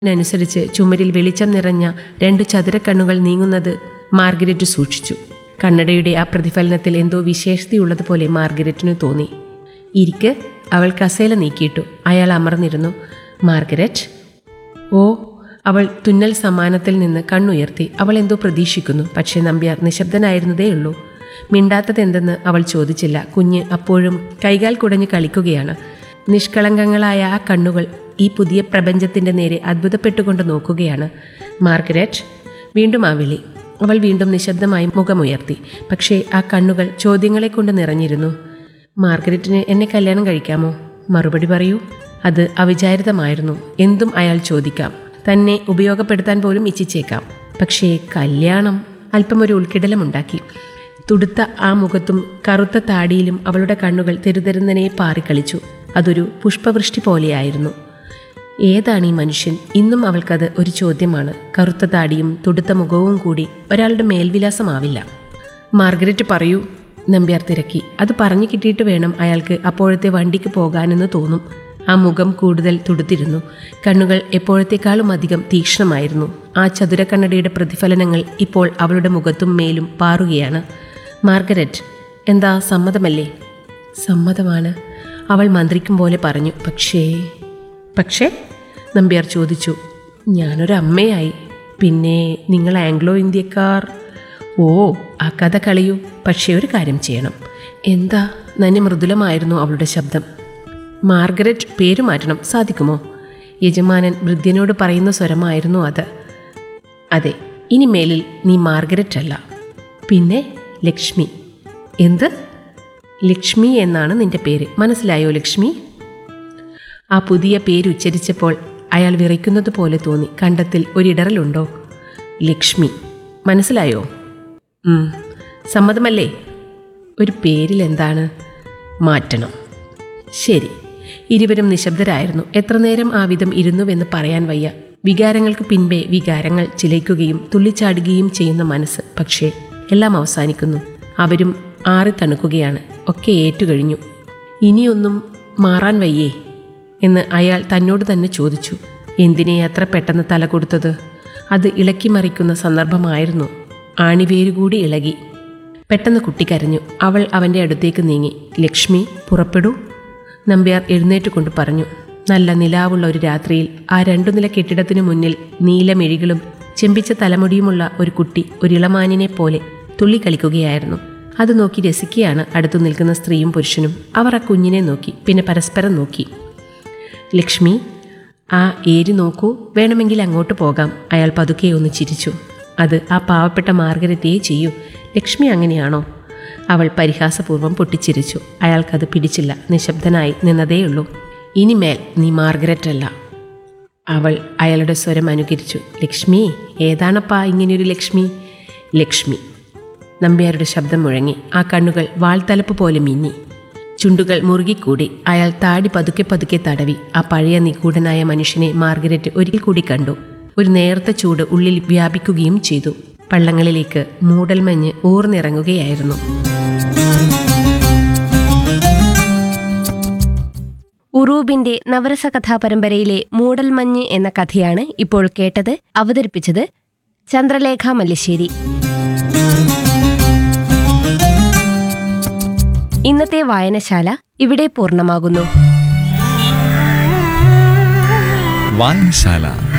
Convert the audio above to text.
അനുസരിച്ച് ചുമരിൽ വെളിച്ചം നിറഞ്ഞ 2 ചതുരക്കണ്ണുകൾ നീങ്ങുന്നത് മാർഗരറ്റ് സൂക്ഷിച്ചു. കണ്ണടയുടെ ആ പ്രതിഫലനത്തിൽ എന്തോ വിശേഷതയുള്ളതുപോലെ മാർഗരറ്റിനു തോന്നി. ഇരിക്ക്. അവൾ കസേല നീക്കിയിട്ടു. അയാൾ അമർന്നിരുന്നു. മാർഗരറ്റ്. ഓ. അവൾ തുന്നൽ സമ്മാനത്തിൽ നിന്ന് കണ്ണുയർത്തി. അവൾ എന്തോ പ്രതീക്ഷിക്കുന്നു. പക്ഷേ നമ്പ്യാർ നിശബ്ദനായിരുന്നതേയുള്ളൂ. മിണ്ടാത്തതെന്തെന്ന് അവൾ ചോദിച്ചില്ല. കുഞ്ഞ് അപ്പോഴും കൈകാൽ കുടഞ്ഞ് കളിക്കുകയാണ്. നിഷ്കളങ്കങ്ങളായ ആ കണ്ണുകൾ ഈ പുതിയ പ്രപഞ്ചത്തിൻ്റെ നേരെ അത്ഭുതപ്പെട്ടുകൊണ്ട് നോക്കുകയാണ്. മാർഗരറ്റ്. വീണ്ടും ആ വിളി. അവൾ വീണ്ടും നിശബ്ദമായി മുഖമുയർത്തി. പക്ഷേ ആ കണ്ണുകൾ ചോദ്യങ്ങളെ കൊണ്ട് നിറഞ്ഞിരുന്നു. മാർഗരറ്റിന് എന്നെ കല്യാണം കഴിക്കാമോ? മറുപടി പറയൂ. അത് അവിചാരിതമായിരുന്നു. എന്തും അയാൾ ചോദിക്കാം. തന്നെ ഉപയോഗപ്പെടുത്താൻ പോലും ഇച്ഛിച്ചേക്കാം. പക്ഷേ കല്യാണം അല്പമൊരു ഉൾക്കിടലമുണ്ടാക്കി. തുടുത്ത ആ മുഖത്തും കറുത്ത താടിയിലും അവളുടെ കണ്ണുകൾ തെരുതെരുന്നനെ പാറിക്കളിച്ചു. അതൊരു പുഷ്പവൃഷ്ടി പോലെയായിരുന്നു. ഏതാണ് ഈ മനുഷ്യൻ? ഇന്നും അവൾക്കത് ഒരു ചോദ്യമാണ്. കറുത്ത താടിയും തുടുത്ത മുഖവും കൂടി ഒരാളുടെ മേൽവിലാസമാവില്ല. മാർഗരറ്റ് പറയൂ, നമ്പ്യാർ തിരക്കി. അത് പറഞ്ഞു കിട്ടിയിട്ട് വേണം അയാൾക്ക് അപ്പോഴത്തെ വണ്ടിക്ക് പോകാനെന്ന് തോന്നും. ആ മുഖം കൂടുതൽ തുടുത്തിരുന്നു. കണ്ണുകൾ എപ്പോഴത്തേക്കാളും അധികം തീക്ഷ്ണമായിരുന്നു. ആ ചതുരക്കണ്ണടയുടെ പ്രതിഫലനങ്ങൾ ഇപ്പോൾ അവളുടെ മുഖത്തും മേലും പാറുകയാണ്. മാർഗരറ്റ്, എന്താ സമ്മതമല്ലേ? സമ്മതമാണ്, അവൾ മന്ത്രിക്കും പോലെ പറഞ്ഞു. പക്ഷേ നമ്പ്യാർ ചോദിച്ചു. ഞാനൊരമ്മയായി. പിന്നെ നിങ്ങൾ ആംഗ്ലോ ഇന്ത്യക്കാർ. ഓ, ആ കഥ കളിയൂ. പക്ഷേ ഒരു കാര്യം ചെയ്യണം. എന്താ? നന്ദി മൃദുലമായിരുന്നു അവളുടെ ശബ്ദം. മാർഗരറ്റ്, പേര് മാറ്റണം. സാധിക്കുമോ? യജമാനൻ വൃദ്ധ്യനോട് പറയുന്ന സ്വരമായിരുന്നു അത്. അതെ, ഇനി മേലിൽ നീ മാർഗരറ്റ് അല്ല, പിന്നെ ലക്ഷ്മി. എന്ത്? ലക്ഷ്മി എന്നാണ് നിന്റെ പേര്. മനസ്സിലായോ ലക്ഷ്മി? ആ പുതിയ പേര് ഉച്ചരിച്ചപ്പോൾ അയാൾ വിറയ്ക്കുന്നത് പോലെ തോന്നി. കണ്ടത്തിൽ ഒരിടറലുണ്ടോ? ലക്ഷ്മി. മനസ്സിലായോ? സമ്മതമല്ലേ? ഒരു പേരിൽ എന്താണ് മാറ്റണം? ശരി. ഇരുവരും നിശബ്ദരായിരുന്നു. എത്ര നേരം ആ വിധം ഇരുന്നുവെന്ന് പറയാൻ വയ്യ. വികാരങ്ങൾക്ക് പിൻപേ വികാരങ്ങൾ ചിലയ്ക്കുകയും തുള്ളിച്ചാടുകയും ചെയ്യുന്ന മനസ്സ്. പക്ഷേ എല്ലാം അവസാനിക്കുന്നു. അവരും ആറിത്തണുക്കുകയാണ്. ഒക്കെ ഏറ്റുകഴിഞ്ഞു. ഇനിയൊന്നും മാറാൻ വയ്യേ എന്ന് അയാൾ തന്നോട് തന്നെ ചോദിച്ചു. എന്തിനെ അത്ര പെട്ടെന്ന് തല കൊടുത്തത്? അത് ഇളക്കി മറിക്കുന്ന സന്ദർഭമായിരുന്നു. ആണിവേരുകൂടി ഇളകി. പെട്ടെന്ന് കുട്ടി കരഞ്ഞു. അവൾ അവൻ്റെ അടുത്തേക്ക് നീങ്ങി. ലക്ഷ്മി, പുറപ്പെടൂ, നമ്പ്യാർ എഴുന്നേറ്റുകൊണ്ട് പറഞ്ഞു. നല്ല നിലാവുള്ള ഒരു രാത്രിയിൽ ആ 2 നില കെട്ടിടത്തിനു മുന്നിൽ നീലമിഴികളും ചെമ്പിച്ച തലമുടിയുമുള്ള ഒരു കുട്ടി ഒരിളമാനിനെ പോലെ തുള്ളിക്കളിക്കുകയായിരുന്നു. അത് നോക്കി രസിക്കുകയാണ് അടുത്തു നിൽക്കുന്ന സ്ത്രീയും പുരുഷനും. അവർ ആ കുഞ്ഞിനെ നോക്കി, പിന്നെ പരസ്പരം നോക്കി. ലക്ഷ്മി, ആ ഏരി നോക്കൂ, വേണമെങ്കിൽ അങ്ങോട്ട് പോകാം. അയാൾ പതുക്കെ ഒന്ന് ചിരിച്ചു. അത് ആ പാവപ്പെട്ട മാർഗരറ്റേ ചെയ്യൂ. ലക്ഷ്മി അങ്ങനെയാണോ? അവൾ പരിഹാസപൂർവ്വം പൊട്ടിച്ചിരിച്ചു. അയാൾക്കത് പിടിച്ചില്ല. നിശബ്ദനായി നിന്നതേയുള്ളൂ. ഇനിമേൽ നീ മാർഗരറ്റ് അല്ല. അവൾ അയാളുടെ സ്വരം അനുകരിച്ചു. ലക്ഷ്മി, ഏതാണപ്പാ ഇങ്ങനെയൊരു ലക്ഷ്മി? ലക്ഷ്മി. നമ്പ്യാരുടെ ശബ്ദം മുഴങ്ങി. ആ കണ്ണുകൾ വാൾത്തലപ്പ് പോലെ മിന്നി. ചുണ്ടുകൾ മുറുകിക്കൂടി. അയാൾ താടി പതുക്കെ പതുക്കെ തടവി. ആ പഴയ നിഗൂഢനായ മനുഷ്യനെ മാർഗരറ്റ് ഒരിക്കൽ കൂടി കണ്ടു. ഒരു നേർത്ത ചൂട് ഉള്ളിൽ വ്യാപിക്കുകയും ചെയ്തു. പള്ളങ്ങളിലേക്ക് മൂടൽമഞ്ഞ് ഊർന്നിറങ്ങുകയായിരുന്നു. ഉറൂബിന്റെ നവരസ കഥാപരമ്പരയിലെ മൂടൽമഞ്ഞ് എന്ന കഥയാണ് ഇപ്പോൾ കേട്ടത്. അവതരിപ്പിച്ചത് ചന്ദ്രലേഖ മല്ലിശ്ശേരി. ഇന്നത്തെ വായനശാല ഇവിടെ പൂർണ്ണമാകുന്നു. വായനശാല.